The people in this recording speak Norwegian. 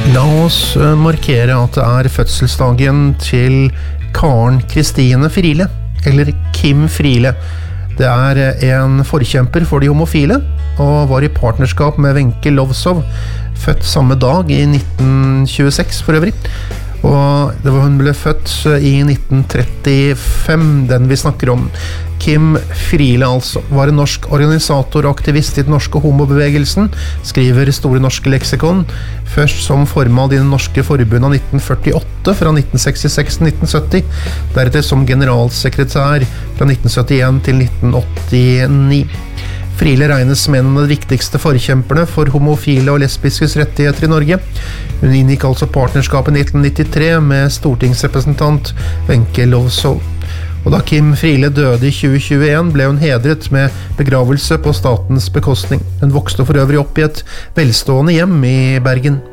La oss markere at det fødselsdagen til Karen Kristine Friele, eller Kim Friele. Det en forkjemper for de homofile, og var i partnerskap med Wenche Lowzow, født samme dag i 1926 for øvrig. Og hun ble født i 1935, den vi snakker om. Kim Friele altså var en norsk organisator og aktivist i den norske homobevegelsen, skriver Store Norske Leksikon, først som formann i den norske forbundet av 1948 fra 1966 til 1970, deretter som generalsekretær fra 1971 til 1989. Friele regnes som en av de viktigste forkjemperne for homofile og lesbiskes rettigheter i Norge. Hun inngikk altså partnerskapet i 1993 med stortingsrepresentant Wenche Lowzow. Og da Kim Friele døde i 2021 ble hun hedret med begravelse på statens bekostning. Hun vokste for øvrig opp i et velstående hjem i Bergen.